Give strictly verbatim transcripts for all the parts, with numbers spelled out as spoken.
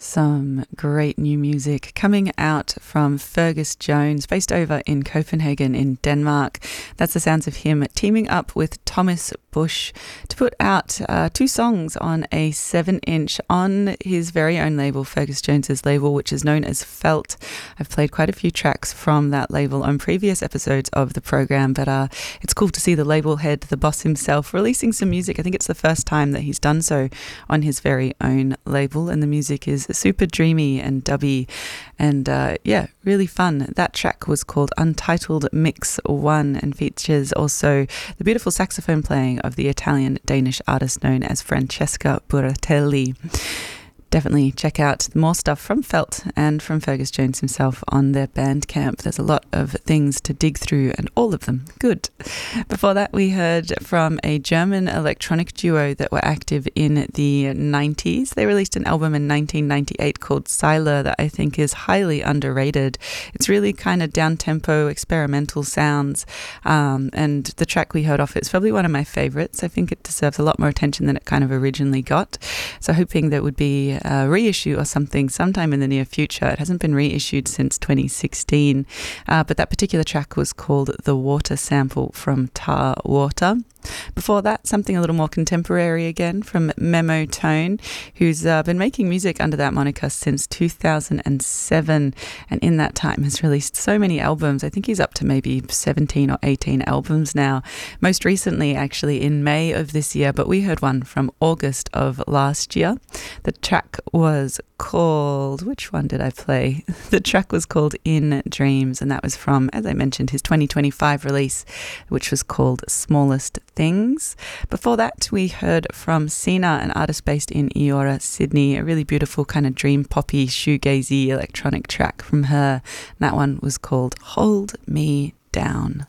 Some great new music coming out from Fergus Jones, based over in Copenhagen in Denmark. That's the sounds of him teaming up with Thomas Bush to put out uh, two songs on a seven-inch on his very own label, Fergus Jones's label, which is known as Felt. I've played quite a few tracks from that label on previous episodes of the program, but uh, it's cool to see the label head, the boss himself, releasing some music. I think it's the first time that he's done so on his very own label, and the music is super dreamy and dubby and uh, yeah, really fun. That track was called Untitled Mix one and features also the beautiful saxophone playing of the Italian-Danish artist known as Francesca Buratelli. Definitely check out more stuff from Felt and from Fergus Jones himself on their Bandcamp. There's a lot of things to dig through and all of them good. Before that, we heard from a German electronic duo that were active in the nineties. They released an album in nineteen ninety-eight called Siler that I think is highly underrated. It's really kind of down-tempo, experimental sounds, um, and the track we heard off it is probably one of my favorites. I think it deserves a lot more attention than it kind of originally got. So hoping there would be a reissue or something sometime in the near future. It hasn't been reissued since twenty sixteen, uh, but that particular track was called The Water Sample from Tar Water. Before that, something a little more contemporary again from Memo Tone, who's uh, been making music under that moniker since two thousand seven, and in that time has released so many albums. I think he's up to maybe seventeen or eighteen albums now. Most recently, actually, in May of this year, but we heard one from August of last year. The track was called, which one did I play? The track was called In Dreams, and that was from, as I mentioned, his twenty twenty-five release, which was called Smallest Things. Before that, we heard from Sina, an artist based in Eora, Sydney, a really beautiful kind of dream poppy, shoegazy electronic track from her. And that one was called Hold Me Down.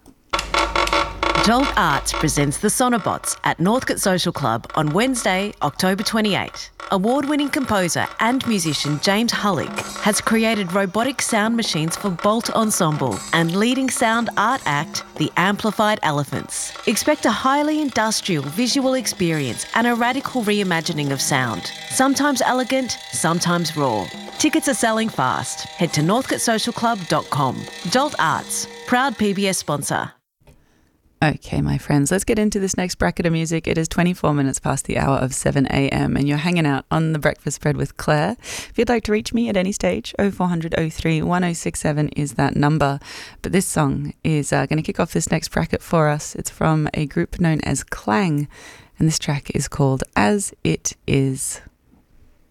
Jolt Arts presents the Sonobots at Northcote Social Club on Wednesday, October twenty-eighth. Award-winning composer and musician James Hullick has created robotic sound machines for Bolt Ensemble and leading sound art act, The Amplified Elephants. Expect a highly industrial visual experience and a radical reimagining of sound. Sometimes elegant, sometimes raw. Tickets are selling fast. Head to northcote social club dot com. Jolt Arts, proud P B S sponsor. Okay, my friends, let's get into this next bracket of music. It is twenty-four minutes past the hour of seven a.m. and you're hanging out on The Breakfast Spread with Claire. If you'd like to reach me at any stage, oh four hundred oh three one oh six seven is that number. But this song is uh, going to kick off this next bracket for us. It's from a group known as Clang, and this track is called As It Is.